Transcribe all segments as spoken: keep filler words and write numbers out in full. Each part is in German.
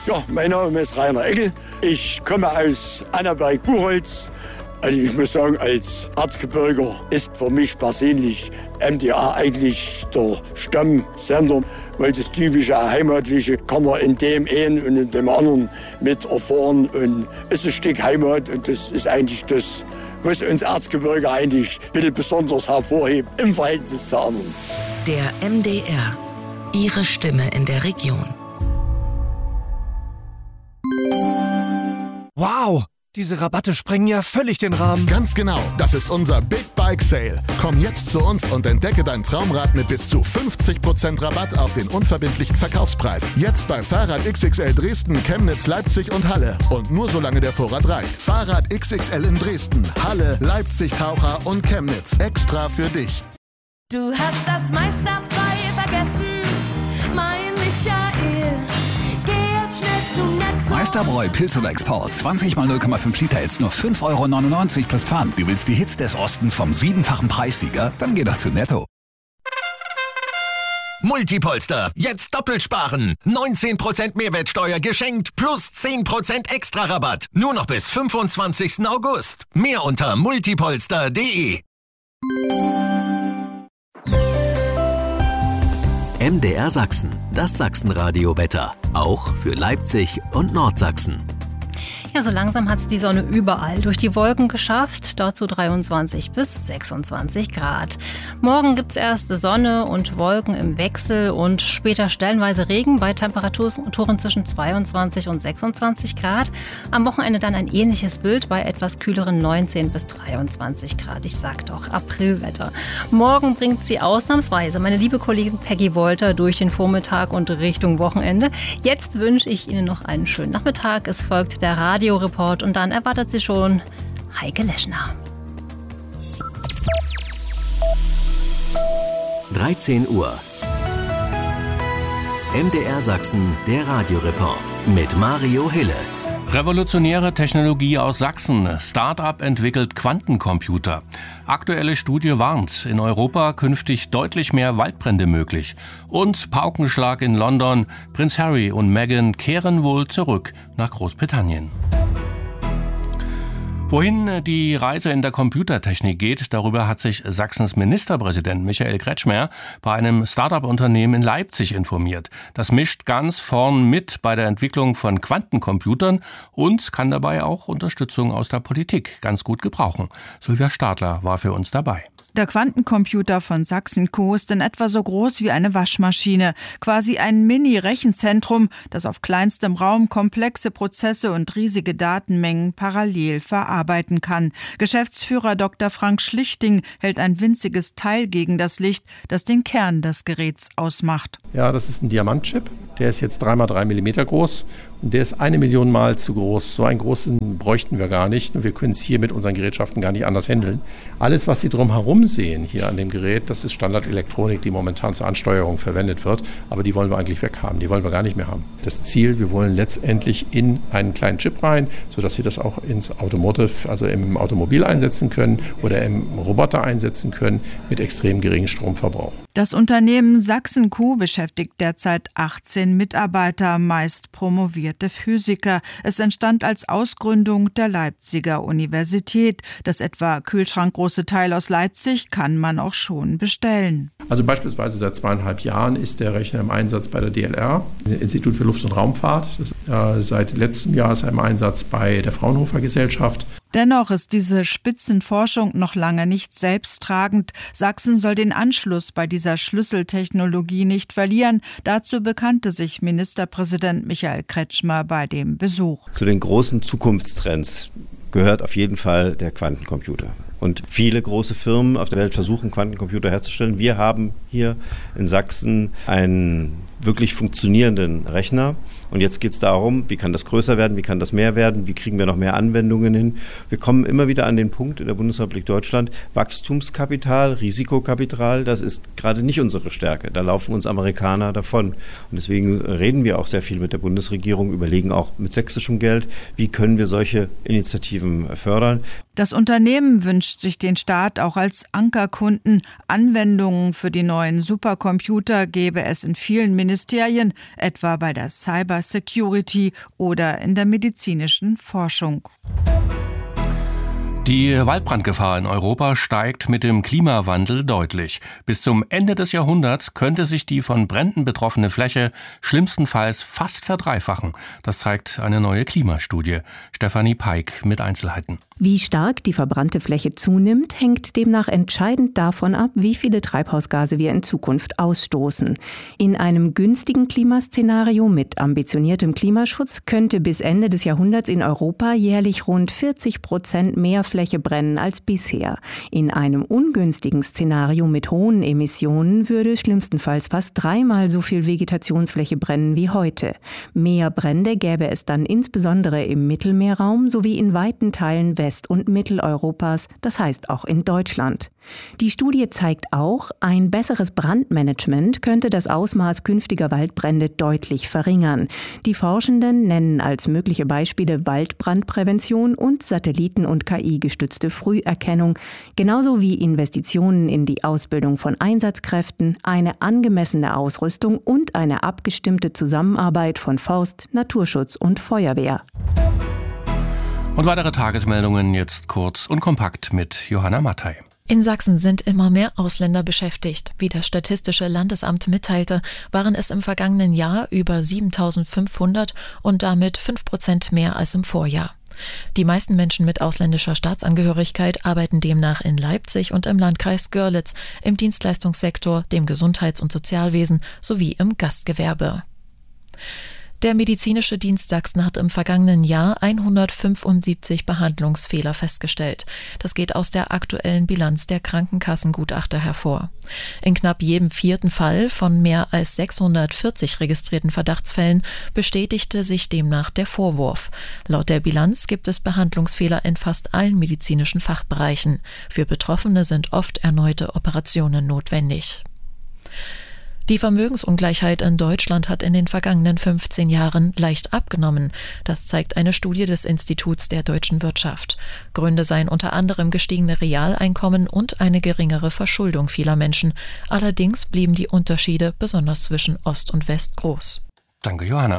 Ja, mein Name ist Rainer Eckel. Ich komme aus Annaberg-Buchholz. Also ich muss sagen, als Erzgebirger ist für mich persönlich M D R eigentlich der Stammsender, weil das typische Heimatliche kann man in dem einen und in dem anderen mit erfahren und ist ein Stück Heimat und das ist eigentlich das, was uns Erzgebirge eigentlich ein bisschen besonders hervorhebt im Verhältnis zu anderen. Der M D R, Ihre Stimme in der Region. Wow! Diese Rabatte sprengen ja völlig den Rahmen. Ganz genau, das ist unser Big Bike Sale. Komm jetzt zu uns und entdecke dein Traumrad mit bis zu fünfzig Prozent Rabatt auf den unverbindlichen Verkaufspreis. Jetzt bei Fahrrad X X L Dresden, Chemnitz, Leipzig und Halle. Und nur solange der Vorrat reicht. Fahrrad X X L in Dresden, Halle, Leipzig, Taucher und Chemnitz. Extra für dich. Du hast das meiste dabei vergessen, mein Michael. Meisterbräu Pilz oder Export. zwanzig mal null Komma fünf Liter jetzt nur fünf Euro neunundneunzig plus Pfand. Du willst die Hits des Ostens vom siebenfachen Preissieger? Dann geh doch zu Netto. Multipolster. Jetzt doppelt sparen. neunzehn Prozent Mehrwertsteuer geschenkt plus zehn Prozent extra Rabatt. Nur noch bis fünfundzwanzigsten August. Mehr unter multipolster punkt de. M D R Sachsen, das Sachsenradio-Wetter. Auch für Leipzig und Nordsachsen. Ja, so langsam hat es die Sonne überall durch die Wolken geschafft. Dort zu dreiundzwanzig bis sechsundzwanzig Grad. Morgen gibt es erst Sonne und Wolken im Wechsel und später stellenweise Regen bei Temperaturen zwischen zweiundzwanzig und sechsundzwanzig Grad. Am Wochenende dann ein ähnliches Bild bei etwas kühleren neunzehn bis dreiundzwanzig Grad. Ich sag doch, Aprilwetter. Morgen bringt sie ausnahmsweise meine liebe Kollegin Peggy Wolter durch den Vormittag und Richtung Wochenende. Jetzt wünsche ich Ihnen noch einen schönen Nachmittag. Es folgt der Radio Report und dann erwartet Sie schon Heike Leschner. dreizehn Uhr. M D R Sachsen, der Radioreport mit Mario Hille. Revolutionäre Technologie aus Sachsen. Start-up entwickelt Quantencomputer. Aktuelle Studie warnt, in Europa künftig deutlich mehr Waldbrände möglich. Und Paukenschlag in London. Prinz Harry und Meghan kehren wohl zurück nach Großbritannien. Wohin die Reise in der Computertechnik geht, darüber hat sich Sachsens Ministerpräsident Michael Kretschmer bei einem Start-up-Unternehmen in Leipzig informiert. Das mischt ganz vorn mit bei der Entwicklung von Quantencomputern und kann dabei auch Unterstützung aus der Politik ganz gut gebrauchen. Sylvia Stadler war für uns dabei. Der Quantencomputer von Sachsen-Co ist in etwa so groß wie eine Waschmaschine. Quasi ein Mini-Rechenzentrum, das auf kleinstem Raum komplexe Prozesse und riesige Datenmengen parallel verarbeiten kann. Geschäftsführer Doktor Frank Schlichting hält ein winziges Teil gegen das Licht, das den Kern des Geräts ausmacht. Ja, das ist ein Diamantchip. Der ist jetzt drei mal drei Millimeter groß und der ist eine Million Mal zu groß. So einen großen bräuchten wir gar nicht und wir können es hier mit unseren Gerätschaften gar nicht anders handeln. Alles, was Sie drumherum sehen hier an dem Gerät, das ist Standardelektronik, die momentan zur Ansteuerung verwendet wird, aber die wollen wir eigentlich weghaben, die wollen wir gar nicht mehr haben. Das Ziel, wir wollen letztendlich in einen kleinen Chip rein, sodass Sie das auch ins Automotive, also im Automobil einsetzen können oder im Roboter einsetzen können mit extrem geringem Stromverbrauch. Das Unternehmen Sachsen-Co beschäftigt derzeit achtzehn Mitarbeiter, meist promovierte Physiker. Es entstand als Ausgründung der Leipziger Universität. Das etwa kühlschrankgroße Teil aus Leipzig kann man auch schon bestellen. Also beispielsweise seit zweieinhalb Jahren ist der Rechner im Einsatz bei der D L R, Institut für Luft- und Raumfahrt. Das, äh, seit letztem Jahr ist er im Einsatz bei der Fraunhofer Gesellschaft. Dennoch ist diese Spitzenforschung noch lange nicht selbsttragend. Sachsen soll den Anschluss bei dieser Schlüsseltechnologie nicht verlieren. Dazu bekannte sich Ministerpräsident Michael Kretschmer bei dem Besuch. Zu den großen Zukunftstrends gehört auf jeden Fall der Quantencomputer. Und viele große Firmen auf der Welt versuchen, Quantencomputer herzustellen. Wir haben hier in Sachsen einen wirklich funktionierenden Rechner. Und jetzt geht es darum, wie kann das größer werden, wie kann das mehr werden, wie kriegen wir noch mehr Anwendungen hin. Wir kommen immer wieder an den Punkt in der Bundesrepublik Deutschland, Wachstumskapital, Risikokapital, das ist gerade nicht unsere Stärke. Da laufen uns Amerikaner davon. Und deswegen reden wir auch sehr viel mit der Bundesregierung, überlegen auch mit sächsischem Geld, wie können wir solche Initiativen fördern. Das Unternehmen wünscht sich den Staat auch als Ankerkunden. Anwendungen für die neuen Supercomputer gäbe es in vielen Ministerien, etwa bei der Cyber Security oder in der medizinischen Forschung. Die Waldbrandgefahr in Europa steigt mit dem Klimawandel deutlich. Bis zum Ende des Jahrhunderts könnte sich die von Bränden betroffene Fläche schlimmstenfalls fast verdreifachen. Das zeigt eine neue Klimastudie. Stefanie Peik mit Einzelheiten. Wie stark die verbrannte Fläche zunimmt, hängt demnach entscheidend davon ab, wie viele Treibhausgase wir in Zukunft ausstoßen. In einem günstigen Klimaszenario mit ambitioniertem Klimaschutz könnte bis Ende des Jahrhunderts in Europa jährlich rund vierzig Prozent mehr Fläche brennen als bisher. In einem ungünstigen Szenario mit hohen Emissionen würde schlimmstenfalls fast dreimal so viel Vegetationsfläche brennen wie heute. Mehr Brände gäbe es dann insbesondere im Mittelmeerraum sowie in weiten Teilen West- und Mitteleuropas, das heißt auch in Deutschland. Die Studie zeigt auch, ein besseres Brandmanagement könnte das Ausmaß künftiger Waldbrände deutlich verringern. Die Forschenden nennen als mögliche Beispiele Waldbrandprävention und Satelliten- und K I-gestützte Früherkennung, genauso wie Investitionen in die Ausbildung von Einsatzkräften, eine angemessene Ausrüstung und eine abgestimmte Zusammenarbeit von Forst, Naturschutz und Feuerwehr. Und weitere Tagesmeldungen jetzt kurz und kompakt mit Johanna Mattei. In Sachsen sind immer mehr Ausländer beschäftigt. Wie das Statistische Landesamt mitteilte, waren es im vergangenen Jahr über siebentausendfünfhundert und damit fünf Prozent mehr als im Vorjahr. Die meisten Menschen mit ausländischer Staatsangehörigkeit arbeiten demnach in Leipzig und im Landkreis Görlitz, im Dienstleistungssektor, dem Gesundheits- und Sozialwesen sowie im Gastgewerbe. Der Medizinische Dienst Sachsen hat im vergangenen Jahr hundertfünfundsiebzig Behandlungsfehler festgestellt. Das geht aus der aktuellen Bilanz der Krankenkassengutachter hervor. In knapp jedem vierten Fall von mehr als sechshundertvierzig registrierten Verdachtsfällen bestätigte sich demnach der Vorwurf. Laut der Bilanz gibt es Behandlungsfehler in fast allen medizinischen Fachbereichen. Für Betroffene sind oft erneute Operationen notwendig. Die Vermögensungleichheit in Deutschland hat in den vergangenen fünfzehn Jahren leicht abgenommen. Das zeigt eine Studie des Instituts der deutschen Wirtschaft. Gründe seien unter anderem gestiegene Realeinkommen und eine geringere Verschuldung vieler Menschen. Allerdings blieben die Unterschiede besonders zwischen Ost und West groß. Danke, Johanna.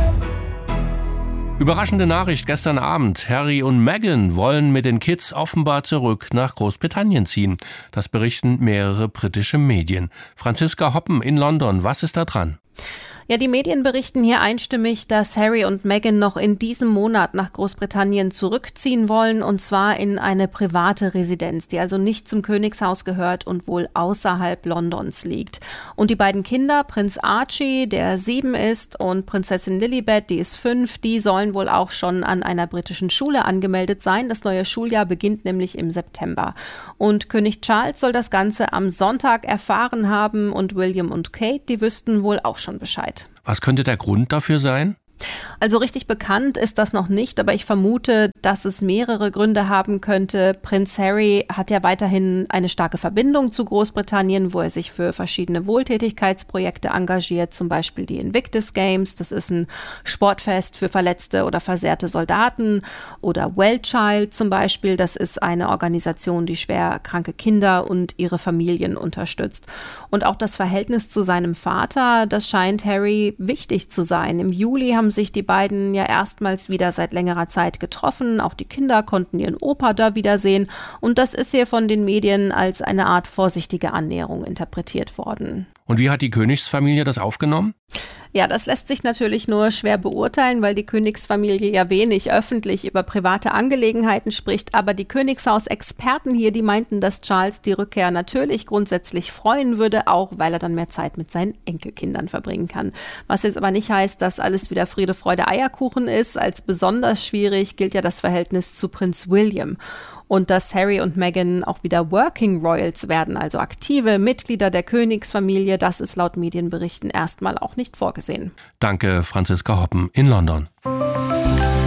Überraschende Nachricht gestern Abend. Harry und Meghan wollen mit den Kids offenbar zurück nach Großbritannien ziehen. Das berichten mehrere britische Medien. Franziska Hoppen in London, was ist da dran? Ja, die Medien berichten hier einstimmig, dass Harry und Meghan noch in diesem Monat nach Großbritannien zurückziehen wollen, und zwar in eine private Residenz, die also nicht zum Königshaus gehört und wohl außerhalb Londons liegt. Und die beiden Kinder, Prinz Archie, der sieben ist, und Prinzessin Lilibet, die ist fünf, die sollen wohl auch schon an einer britischen Schule angemeldet sein. Das neue Schuljahr beginnt nämlich im September. Und König Charles soll das Ganze am Sonntag erfahren haben, und William und Kate, die wüssten wohl auch schon Bescheid. Was könnte der Grund dafür sein? Also richtig bekannt ist das noch nicht, aber ich vermute, dass es mehrere Gründe haben könnte. Prinz Harry hat ja weiterhin eine starke Verbindung zu Großbritannien, wo er sich für verschiedene Wohltätigkeitsprojekte engagiert, zum Beispiel die Invictus Games, das ist ein Sportfest für verletzte oder versehrte Soldaten, oder Wellchild zum Beispiel, das ist eine Organisation, die schwer kranke Kinder und ihre Familien unterstützt. Und auch das Verhältnis zu seinem Vater, das scheint Harry wichtig zu sein. Im Juli haben sich die beiden ja erstmals wieder seit längerer Zeit getroffen. Auch die Kinder konnten ihren Opa da wiedersehen. Und das ist hier von den Medien als eine Art vorsichtige Annäherung interpretiert worden. Und wie hat die Königsfamilie das aufgenommen? Ja, das lässt sich natürlich nur schwer beurteilen, weil die Königsfamilie ja wenig öffentlich über private Angelegenheiten spricht. Aber die Königshaus-Experten hier, die meinten, dass Charles die Rückkehr natürlich grundsätzlich freuen würde, auch weil er dann mehr Zeit mit seinen Enkelkindern verbringen kann. Was jetzt aber nicht heißt, dass alles wieder Friede, Freude, Eierkuchen ist. Als besonders schwierig gilt ja das Verhältnis zu Prinz William. Und dass Harry und Meghan auch wieder Working Royals werden, also aktive Mitglieder der Königsfamilie, das ist laut Medienberichten erstmal auch nicht vorgesehen. Danke, Franziska Hoppen in London.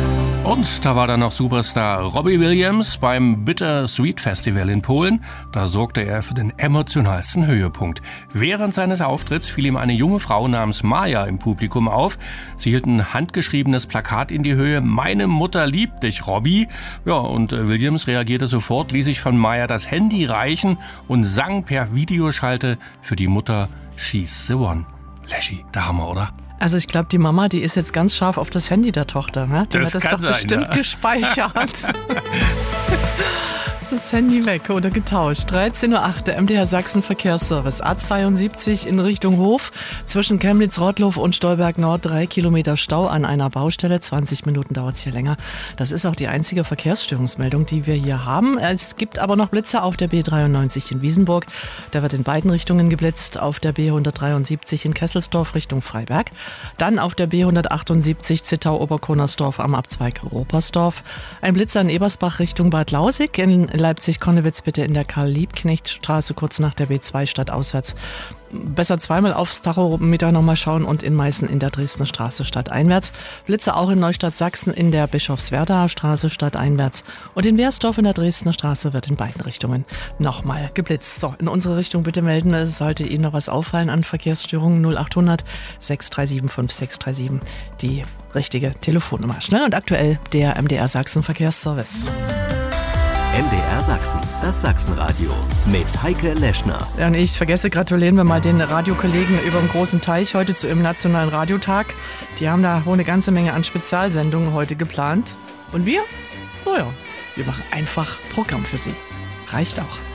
Und da war dann noch Superstar Robbie Williams beim Bitter Sweet Festival in Polen. Da sorgte er für den emotionalsten Höhepunkt. Während seines Auftritts fiel ihm eine junge Frau namens Maya im Publikum auf. Sie hielt ein handgeschriebenes Plakat in die Höhe: Meine Mutter liebt dich, Robbie. Ja, und Williams reagierte sofort, ließ sich von Maya das Handy reichen und sang per Videoschalte für die Mutter She's the One. Leschi, der Hammer, oder? Also ich glaube, die Mama, die ist jetzt ganz scharf auf das Handy der Tochter. Ne? Die das hat das kann doch sein, bestimmt ja. gespeichert. Das Handy weg oder getauscht. dreizehn Uhr acht, der M D R Sachsen Verkehrsservice. A zweiundsiebzig in Richtung Hof. Zwischen Chemnitz-Rottlow und Stolberg-Nord drei Kilometer Stau an einer Baustelle. zwanzig Minuten dauert es hier länger. Das ist auch die einzige Verkehrsstörungsmeldung, die wir hier haben. Es gibt aber noch Blitzer auf der B dreiundneunzig in Wiesenburg. Da wird in beiden Richtungen geblitzt. Auf der B hundertdreiundsiebzig in Kesselsdorf Richtung Freiberg. Dann auf der B hundertachtundsiebzig Zittau-Oberkonersdorf am Abzweig Ropersdorf. Ein Blitzer in Ebersbach Richtung Bad Lausig. In Leipzig-Konnewitz bitte in der Karl-Liebknecht-Straße kurz nach der B zwei stadtauswärts. Besser zweimal aufs Tachometer nochmal schauen und in Meißen in der Dresdner Straße stadteinwärts. Blitze auch in Neustadt Sachsen in der Bischofswerdaer Straße stadteinwärts. Und in Wehrsdorf in der Dresdner Straße wird in beiden Richtungen nochmal geblitzt. So, in unsere Richtung bitte melden. Es sollte Ihnen noch was auffallen an Verkehrsstörungen. null achthundert sechs drei sieben fünf sechs drei sieben. Die richtige Telefonnummer. Schnell und aktuell der M D R Sachsen Verkehrsservice. M D R Sachsen, das Sachsenradio mit Heike Leschner. Ja, und ich vergesse, gratulieren wir mal den Radiokollegen über dem großen Teich heute zu ihrem Nationalen Radiotag. Die haben da wohl eine ganze Menge an Spezialsendungen heute geplant. Und wir? Naja, wir machen einfach Programm für Sie. Reicht auch.